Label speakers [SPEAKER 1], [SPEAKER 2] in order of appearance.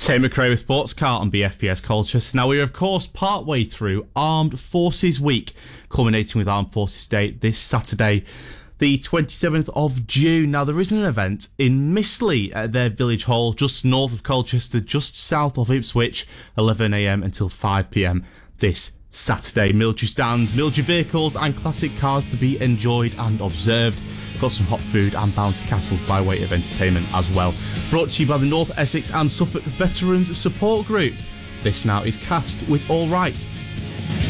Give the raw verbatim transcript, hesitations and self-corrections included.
[SPEAKER 1] Tim McRae with Sports Car on B F P S Culture. So now we're, of course, partway through Armed Forces Week, culminating with Armed Forces Day this Saturday, the twenty-seventh of June. Now, there is an event in Mistley at their village hall, just north of Colchester, just south of Ipswich, eleven a.m. until five p.m. this Saturday. Military stands, military vehicles and classic cars to be enjoyed and observed. Got some hot food and bouncy castles by way of entertainment as well. Brought to you by the North Essex and Suffolk Veterans Support Group. This now is Cast with All Right.